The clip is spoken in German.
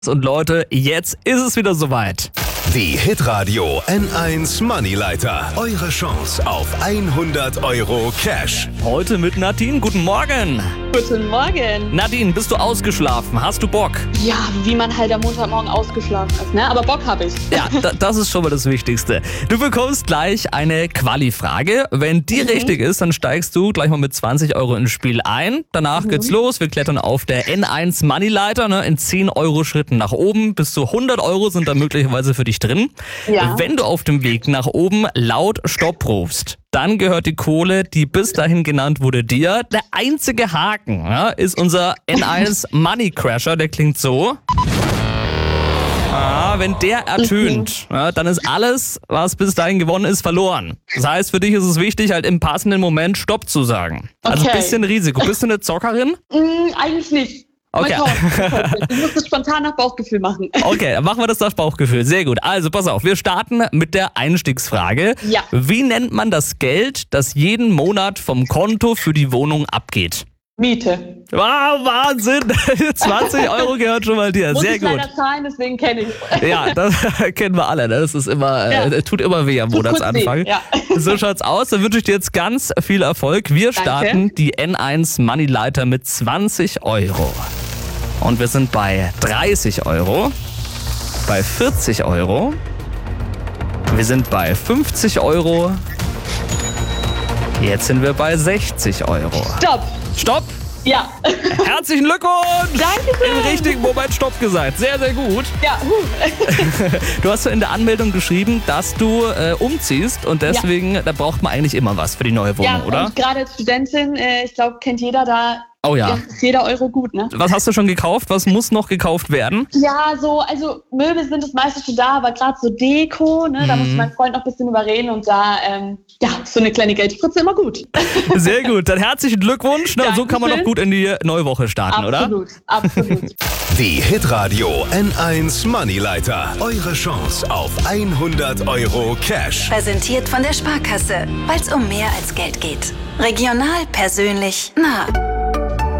Und Leute, jetzt ist es wieder soweit. Die Hitradio N1 Moneyleiter. Eure Chance auf 100 € Cash. Heute mit Nadine. Guten Morgen. Guten Morgen. Nadine, bist du ausgeschlafen? Hast du Bock? Ja, wie man halt am Montagmorgen ausgeschlafen ist, ne? Aber Bock habe ich. Ja, das ist schon mal das Wichtigste. Du bekommst gleich eine Quali-Frage. Wenn die richtig ist, dann steigst du gleich mal mit 20 € ins Spiel ein. Danach geht's los. Wir klettern auf der N1 Moneyleiter, ne, in 10 € Schritten nach oben. Bis zu 100 € sind da möglicherweise für dich drin. Ja. Wenn du auf dem Weg nach oben laut Stopp rufst, dann gehört die Kohle, die bis dahin genannt wurde, dir. Der einzige Haken, ja, ist unser N1 Money Crasher, der klingt so. Wenn der ertönt, ja, dann ist alles, was bis dahin gewonnen ist, verloren. Das heißt, für dich ist es wichtig, halt im passenden Moment Stopp zu sagen. Also ein bisschen Risiko. Bist du eine Zockerin? Eigentlich nicht. Okay. Ich muss das spontan nach Bauchgefühl machen. Okay, dann machen wir das nach Bauchgefühl. Sehr gut. Also pass auf, wir starten mit der Einstiegsfrage. Ja. Wie nennt man das Geld, das jeden Monat vom Konto für die Wohnung abgeht? Miete. Wow, Wahnsinn! 20 € gehört schon mal dir. Muss Sehr ich gut. leider zahlen, deswegen kenne ich es. Ja, das kennen wir alle. Das ist immer, tut immer weh am Monatsanfang. Ja. So schaut's aus. Dann wünsche ich dir jetzt ganz viel Erfolg. Wir starten die N1 Moneyleiter mit 20 €. Und wir sind bei 30 €, bei 40 €, wir sind bei 50 €, jetzt sind wir bei 60 €. Stopp. Stopp! Ja. Herzlichen Glückwunsch! Dankeschön. Im richtigen Moment Stopp gesagt. Sehr, sehr gut. Ja. Du hast in der Anmeldung geschrieben, dass du umziehst und deswegen, da braucht man eigentlich immer was für die neue Wohnung, Ja, oder? und gerade als Studentin, ich glaube, kennt jeder da. Oh ja. Ist jeder Euro gut, ne? Was hast du schon gekauft? Was muss noch gekauft werden? Ja, also Möbel sind das meiste schon da, aber gerade so Deko, ne, da muss mein Freund noch ein bisschen überreden und da, so eine kleine Geldspritze immer gut. Sehr gut, dann herzlichen Glückwunsch. Ne? So kann man noch Dankeschön. gut in die neue Woche starten, oder? Absolut. Die Hitradio N1 Moneyleiter. Eure Chance auf 100 € Cash. Präsentiert von der Sparkasse, weil es um mehr als Geld geht. Regional, persönlich, nah.